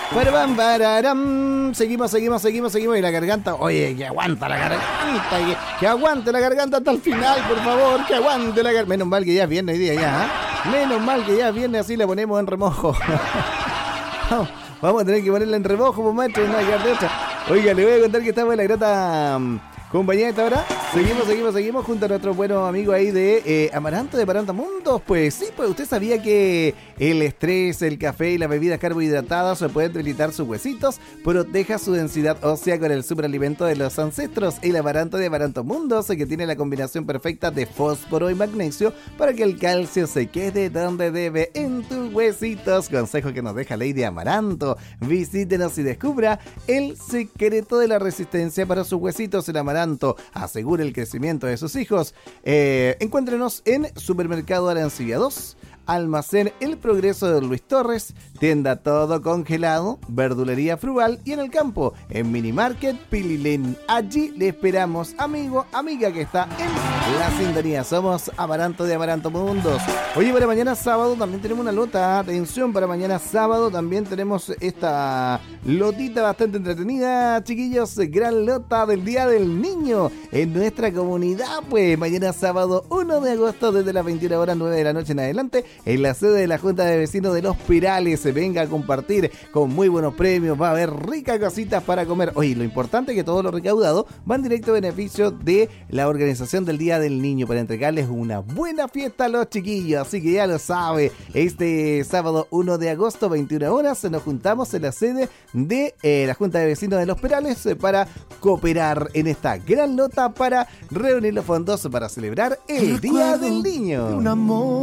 Seguimos. Y la garganta, oye, que aguanta la garganta. Que aguante la garganta hasta el final, por favor. Que aguante la garganta. Menos mal que ya es viernes hoy día ya, ¿eh? Menos mal que ya es viernes, así la ponemos en remojo. Vamos a tener que ponerla en remojo, pues, maestro. No hay que dar de otra. Oiga, le voy a contar que estamos en la grata compañía de esta hora. Seguimos junto a nuestro buenos amigos ahí de Amaranto de Amaranto Mundos. Pues sí, pues usted sabía que el estrés, el café y las bebidas carbohidratadas se pueden debilitar sus huesitos. Proteja su densidad ósea con el superalimento de los ancestros. El Amaranto de Amaranto Mundos, que tiene la combinación perfecta de fósforo y magnesio para que el calcio se quede donde debe, en tus huesitos. Consejo que nos deja Lady Amaranto. Visítenos y descubra el secreto de la resistencia para sus huesitos. El Amaranto asegura el crecimiento de sus hijos. Encuéntrenos en Supermercado Arancibia 2, Almacén El Progreso de Luis Torres, tienda Todo Congelado, Verdulería Frugal y en el campo, en Mini Market Pililén. Allí le esperamos, amigo, amiga que está en la sintonía. Somos Amaranto de Amaranto Mundos. Oye, para mañana sábado también tenemos una lota. Atención, para mañana sábado también tenemos esta lotita bastante entretenida, chiquillos. Gran lota del Día del Niño en nuestra comunidad. Pues mañana sábado 1 de agosto desde las 21 horas 9 de la noche en adelante, en la sede de la Junta de Vecinos de Los Perales. Se venga a compartir con muy buenos premios. Va a haber ricas cositas para comer. Oye, lo importante es que todo lo recaudado van directo a beneficio de la organización del Día del Niño para entregarles una buena fiesta a los chiquillos. Así que ya lo sabe, este sábado 1 de agosto, 21 horas, nos juntamos en la sede de la Junta de Vecinos de Los Perales para cooperar en esta gran nota para reunir los fondos para celebrar el Día del Niño.